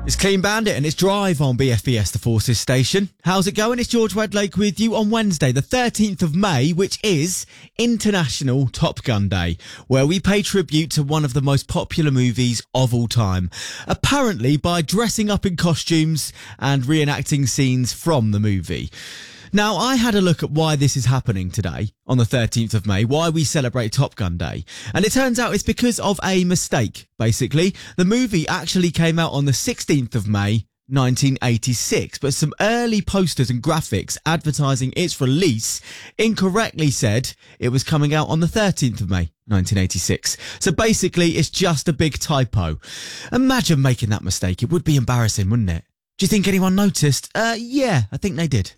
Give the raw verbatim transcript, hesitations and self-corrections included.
It's Clean Bandit and it's Drive on B F B S, the Forces station. How's it going? It's George Wedlake with you on Wednesday, the thirteenth of May, which is International Top Gun Day, where we pay tribute to one of the most popular movies of all time, apparently by dressing up in costumes and reenacting scenes from the movie. Now, I had a look at why this is happening today, on the thirteenth of May, why we celebrate Top Gun Day. And it turns out it's because of a mistake, basically. The movie actually came out on the sixteenth of May, nineteen eighty-six, but some early posters and graphics advertising its release incorrectly said it was coming out on the thirteenth of May, nineteen eighty-six. So basically, it's just a big typo. Imagine making that mistake. It would be embarrassing, wouldn't it? Do you think anyone noticed? Uh, yeah, I think they did.